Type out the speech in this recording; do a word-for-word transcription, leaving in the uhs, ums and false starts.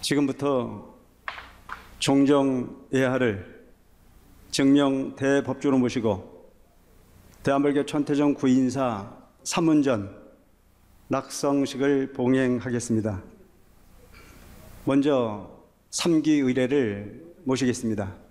지금부터 종정 예하를 정명 대법조로 모시고 대한불교 천태종 구인사 삼문전 낙성식을 봉행하겠습니다. 먼저 삼기 의례를 모시겠습니다.